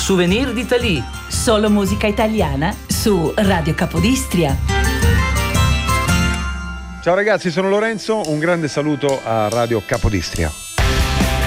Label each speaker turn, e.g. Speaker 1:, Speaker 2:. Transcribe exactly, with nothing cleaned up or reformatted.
Speaker 1: Souvenir d'Italie.
Speaker 2: Solo musica italiana su Radio Capodistria.
Speaker 3: Ciao ragazzi, sono Lorenzo, un grande saluto a Radio Capodistria.